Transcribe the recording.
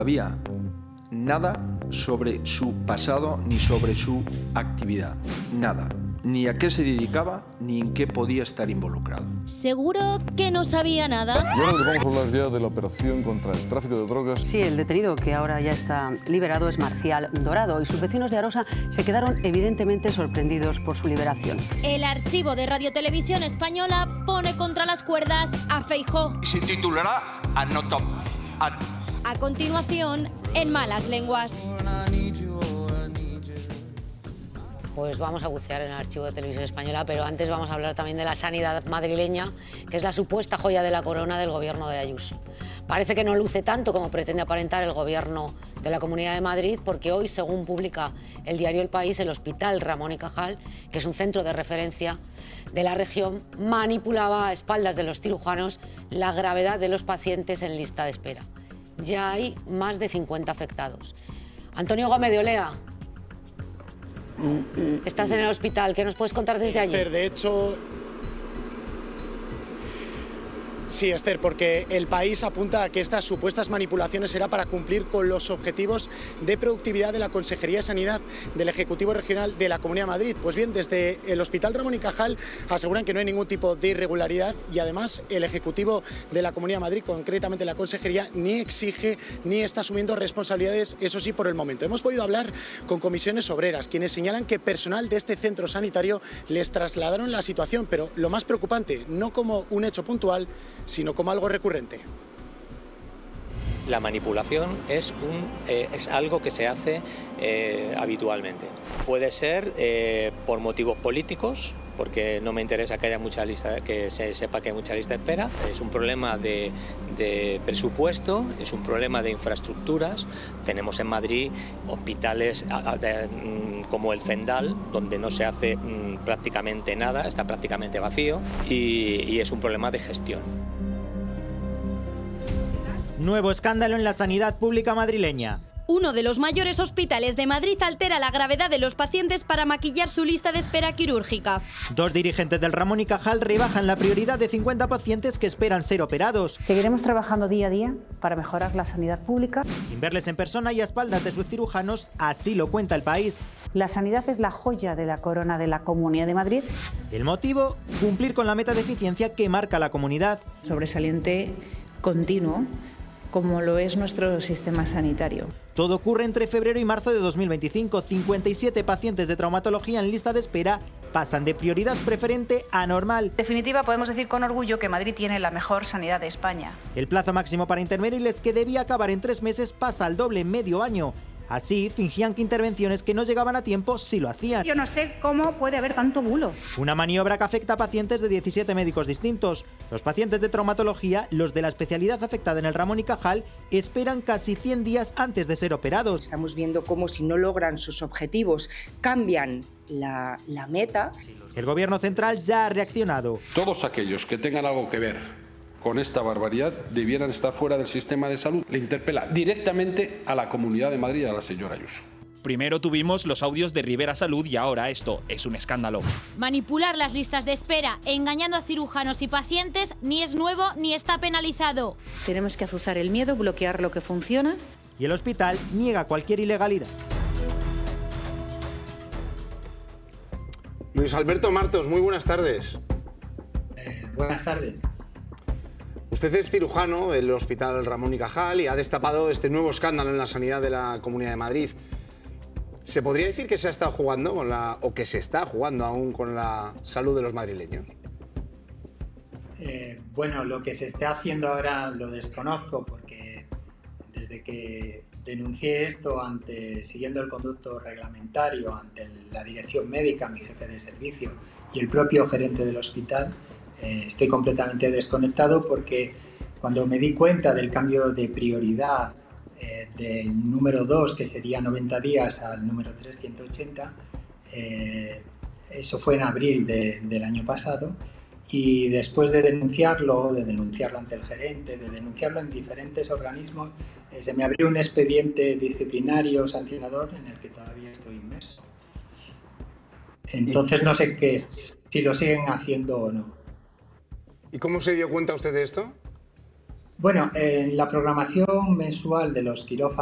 sabía nada sobre su pasado ni sobre su actividad. Nada. Ni a qué se dedicaba, ni en qué podía estar involucrado. ¿Seguro que no sabía nada? Y ahora vamos a hablar ya de la operación contra el tráfico de drogas. Sí, el detenido que ahora ya está liberado es Marcial Dorado y sus vecinos de Arosa se quedaron evidentemente sorprendidos por su liberación. El archivo de Radio Televisión Española pone contra las cuerdas a Feijóo. Se titulará Anotop. A continuación, en Malas Lenguas. Pues vamos a bucear en el archivo de Televisión Española, pero antes vamos a hablar también de la sanidad madrileña, que es la supuesta joya de la corona del gobierno de Ayuso. Parece que no luce tanto como pretende aparentar el gobierno de la Comunidad de Madrid, porque hoy, según publica el diario El País, el Hospital Ramón y Cajal, que es un centro de referencia de la región, manipulaba a espaldas de los cirujanos la gravedad de los pacientes en lista de espera. Ya hay más de 50 afectados. Antonio Gómez de Olea, estás en el hospital, ¿qué nos puedes contar desde allí? Esther, de hecho... Sí, Esther, porque El País apunta a que estas supuestas manipulaciones era para cumplir con los objetivos de productividad de la Consejería de Sanidad del Ejecutivo Regional de la Comunidad de Madrid. Pues bien, desde el Hospital Ramón y Cajal aseguran que no hay ningún tipo de irregularidad y además el Ejecutivo de la Comunidad de Madrid, concretamente la Consejería, ni exige ni está asumiendo responsabilidades, eso sí, por el momento. Hemos podido hablar con comisiones obreras, quienes señalan que personal de este centro sanitario les trasladaron la situación, pero lo más preocupante, no como un hecho puntual, sino como algo recurrente. La manipulación es algo que se hace habitualmente. Puede ser por motivos políticos, porque no me interesa que haya mucha lista, que se sepa que hay mucha lista de espera. Es un problema de presupuesto, es un problema de infraestructuras. Tenemos en Madrid hospitales como el Zendal, donde no se hace prácticamente nada, está prácticamente vacío, y es un problema de gestión. Nuevo escándalo en la sanidad pública madrileña. Uno de los mayores hospitales de Madrid altera la gravedad de los pacientes para maquillar su lista de espera quirúrgica. Dos dirigentes del Ramón y Cajal rebajan la prioridad de 50 pacientes que esperan ser operados. Seguiremos trabajando día a día para mejorar la sanidad pública. Sin verles en persona y a espaldas de sus cirujanos, así lo cuenta El País. La sanidad es la joya de la corona de la Comunidad de Madrid. El motivo, cumplir con la meta de eficiencia que marca la comunidad. Sobresaliente continuo, como lo es nuestro sistema sanitario. Todo ocurre entre febrero y marzo de 2025. 57 pacientes de traumatología en lista de espera pasan de prioridad preferente a normal. En definitiva, podemos decir con orgullo que Madrid tiene la mejor sanidad de España. El plazo máximo para intervenirles, que debía acabar en 3 meses, pasa al doble en medio año. Así, fingían que intervenciones que no llegaban a tiempo sí lo hacían. Yo no sé cómo puede haber tanto bulo. Una maniobra que afecta a pacientes de 17 médicos distintos. Los pacientes de traumatología, los de la especialidad afectada en el Ramón y Cajal, esperan casi 100 días antes de ser operados. Estamos viendo cómo, si no logran sus objetivos, cambian la meta. El gobierno central ya ha reaccionado. Todos aquellos que tengan algo que ver con esta barbaridad debieran estar fuera del sistema de salud. Le interpela directamente a la Comunidad de Madrid y a la señora Ayuso. Primero tuvimos los audios de Rivera Salud y ahora esto es un escándalo. Manipular las listas de espera engañando a cirujanos y pacientes ni es nuevo ni está penalizado. Tenemos que azuzar el miedo, bloquear lo que funciona. Y el hospital niega cualquier ilegalidad. Luis Alberto Martos, muy buenas tardes. Buenas tardes. Usted es cirujano del Hospital Ramón y Cajal y ha destapado este nuevo escándalo en la sanidad de la Comunidad de Madrid. ¿Se podría decir que se ha estado jugando o que se está jugando aún con la salud de los madrileños? Bueno, lo que se está haciendo ahora lo desconozco porque desde que denuncié esto siguiendo el conducto reglamentario ante la dirección médica, mi jefe de servicio y el propio gerente del hospital, estoy completamente desconectado porque cuando me di cuenta del cambio de prioridad del número 2, que sería 90 días, al número 3, 180, eso fue en abril del año pasado, y después de denunciarlo ante el gerente, de denunciarlo en diferentes organismos, se me abrió un expediente disciplinario sancionador en el que todavía estoy inmerso. Entonces no sé si lo siguen haciendo o no. ¿Y cómo se dio cuenta usted de esto? Bueno, en la programación mensual de los quirófanos